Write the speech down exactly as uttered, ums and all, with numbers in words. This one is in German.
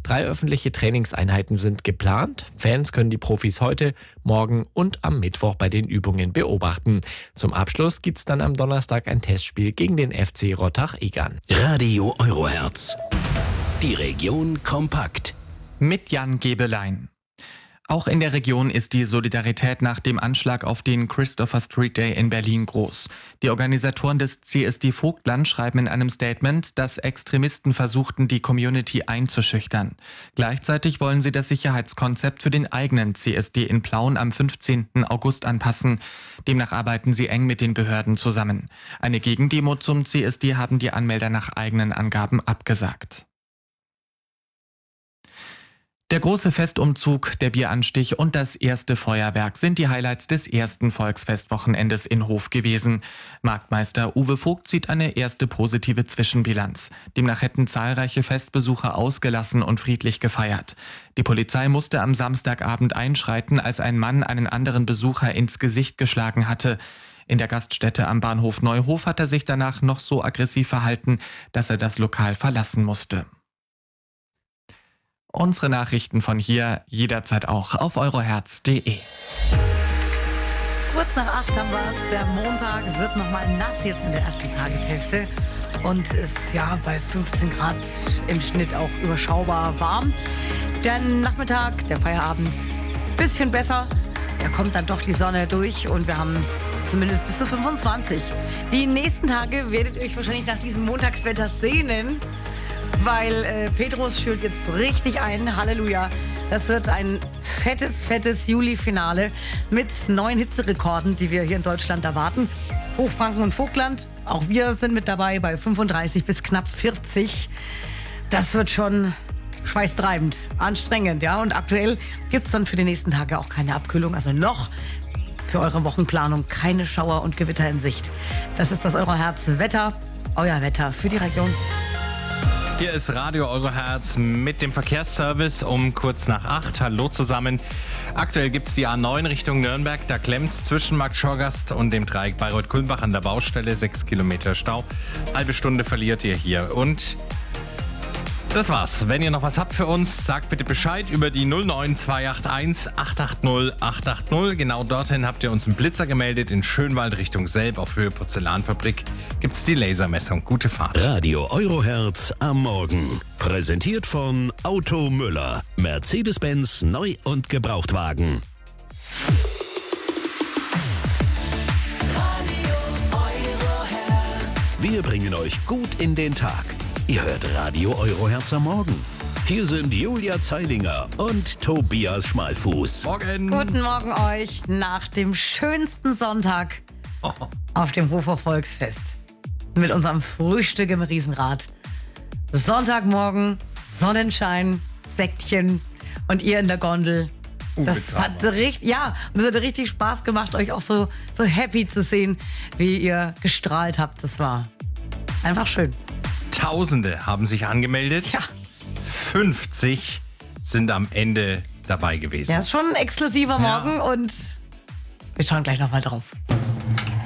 Drei öffentliche Trainingseinheiten sind geplant. Fans können die Profis heute, morgen und am Mittwoch bei den Übungen beobachten. Zum Abschluss gibt's dann am Donnerstag ein Testspiel gegen den F C Rottach-Egern. Radio Eurohertz. Die Region kompakt. Mit Jan Gebelein. Auch in der Region ist die Solidarität nach dem Anschlag auf den Christopher Street Day in Berlin groß. Die Organisatoren des C S D Vogtland schreiben in einem Statement, dass Extremisten versuchten, die Community einzuschüchtern. Gleichzeitig wollen sie das Sicherheitskonzept für den eigenen C S D in Plauen am fünfzehnten August anpassen. Demnach arbeiten sie eng mit den Behörden zusammen. Eine Gegendemo zum C S D haben die Anmelder nach eigenen Angaben abgesagt. Der große Festumzug, der Bieranstich und das erste Feuerwerk sind die Highlights des ersten Volksfestwochenendes in Hof gewesen. Marktmeister Uwe Vogt zieht eine erste positive Zwischenbilanz. Demnach hätten zahlreiche Festbesucher ausgelassen und friedlich gefeiert. Die Polizei musste am Samstagabend einschreiten, als ein Mann einen anderen Besucher ins Gesicht geschlagen hatte. In der Gaststätte am Bahnhof Neuhof hat er sich danach noch so aggressiv verhalten, dass er das Lokal verlassen musste. Unsere Nachrichten von hier jederzeit auch auf eurohertz punkt de. Kurz nach acht haben wir es. Der Montag wird nochmal nass jetzt in der ersten Tageshälfte und ist ja bei fünfzehn Grad im Schnitt auch überschaubar warm. Der Nachmittag, der Feierabend, bisschen besser. Da kommt dann doch die Sonne durch und wir haben zumindest bis zu fünfundzwanzig. Die nächsten Tage werdet ihr euch wahrscheinlich nach diesem Montagswetter sehnen, weil äh, Petrus schült jetzt richtig ein. Halleluja. Das wird ein fettes, fettes Juli-Finale mit neuen Hitzerekorden, die wir hier in Deutschland erwarten. Hochfranken und Vogtland, auch wir sind mit dabei bei fünfunddreißig bis knapp vierzig. Das wird schon schweißtreibend, anstrengend, ja. Und aktuell gibt es dann für die nächsten Tage auch keine Abkühlung, also noch für eure Wochenplanung keine Schauer und Gewitter in Sicht. Das ist das Eurohertz-Wetter, euer Wetter für die Region. Hier ist Radio Eurohertz mit dem Verkehrsservice um kurz nach acht. Hallo zusammen. Aktuell gibt es die A neun Richtung Nürnberg. Da klemmt's zwischen Markt Schorgast und dem Dreieck Bayreuth-Kulmbach an der Baustelle. Sechs Kilometer Stau. Halbe Stunde verliert ihr hier. Und das war's. Wenn ihr noch was habt für uns, sagt bitte Bescheid über die null neun zwei acht eins acht acht null acht acht null. Genau dorthin habt ihr uns einen Blitzer gemeldet. In Schönwald Richtung Selb auf Höhe Porzellanfabrik gibt's die Lasermessung. Gute Fahrt. Radio Eurohertz am Morgen. Präsentiert von Auto Müller. Mercedes-Benz Neu- und Gebrauchtwagen. Wir bringen euch gut in den Tag. Ihr hört Radio Eurohertz am Morgen. Hier sind Julia Zeilinger und Tobias Schmalfuß. Morgen. Guten Morgen euch nach dem schönsten Sonntag Oh. auf dem Hofer Volksfest. Mit unserem Frühstück im Riesenrad. Sonntagmorgen, Sonnenschein, Säckchen und ihr in der Gondel. Das hat richtig, ja, das hat richtig Spaß gemacht, euch auch so, so happy zu sehen, wie ihr gestrahlt habt. Das war einfach schön. Tausende haben sich angemeldet. Ja. fünfzig sind am Ende dabei gewesen. Ja, ist schon ein exklusiver Morgen und wir schauen gleich nochmal drauf.